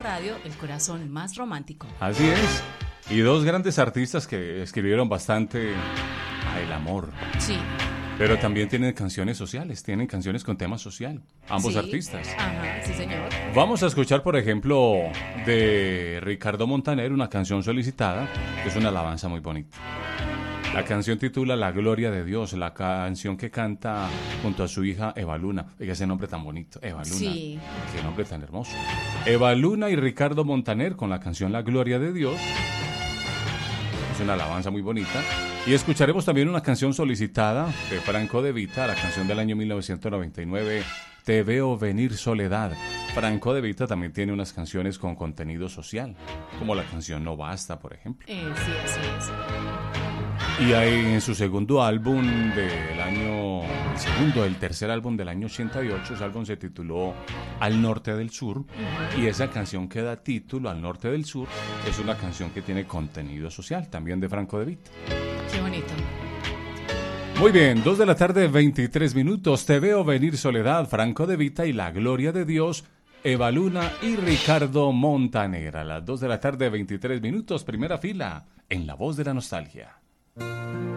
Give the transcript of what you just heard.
radio, el corazón más romántico. Así es. Y dos grandes artistas que escribieron bastante a el amor. Sí. Pero también tienen canciones sociales, tienen canciones con tema social, ambos Sí. artistas. Ajá, sí, señor. Vamos a escuchar, por ejemplo, de Ricardo Montaner, una canción solicitada, que es una alabanza muy bonita. La canción titula La Gloria de Dios, la canción que canta junto a su hija Eva Luna. Oiga, ese nombre tan bonito, Eva Luna. Sí. Qué nombre tan hermoso. Eva Luna y Ricardo Montaner con la canción La Gloria de Dios. Es una alabanza muy bonita. Y escucharemos también una canción solicitada de Franco De Vita, la canción del año 1999, Te veo venir soledad. Franco De Vita también tiene unas canciones con contenido social, como la canción No Basta, por ejemplo. Sí, así es. Y ahí en su segundo álbum del año, el tercer álbum del año 88, ese álbum se tituló Al Norte del Sur, y esa canción que da título Al Norte del Sur es una canción que tiene contenido social, también de Franco De Vita. Qué bonito. Muy bien, 2 de la tarde, 23 minutos, Te veo venir soledad, Franco De Vita y La Gloria de Dios, Eva Luna y Ricardo Montaner. A las 2 de la tarde, 23 minutos, primera fila, en La Voz de la Nostalgia.